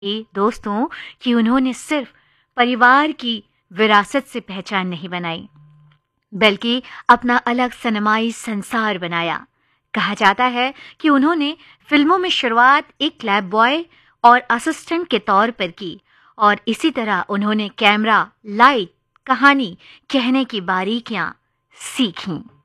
दोस्तों कि उन्होंने सिर्फ परिवार की विरासत से पहचान नहीं बनाई, बल्कि अपना अलग सिनेमाई संसार बनाया। कहा जाता है कि उन्होंने फिल्मों में शुरुआत एक लैब बॉय और असिस्टेंट के तौर पर की और इसी तरह उन्होंने कैमरा, लाइट, कहानी कहने की बारीकियां सीखीं।